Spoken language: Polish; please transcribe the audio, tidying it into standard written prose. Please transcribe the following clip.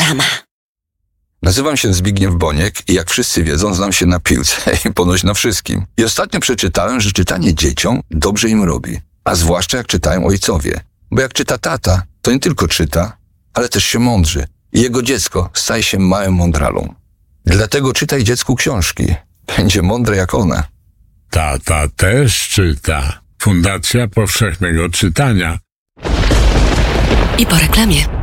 Reklama. Nazywam się Zbigniew Boniek i jak wszyscy wiedzą, znam się na piłce i ponoć na wszystkim. I ostatnio przeczytałem, że czytanie dzieciom dobrze im robi. A zwłaszcza jak czytają ojcowie. Bo jak czyta tata, to nie tylko czyta, ale też się mądrzy. I jego dziecko staje się małym mądralą. Dlatego czytaj dziecku książki. Będzie mądre jak one. Tata też czyta. Fundacja Powszechnego Czytania. I po reklamie.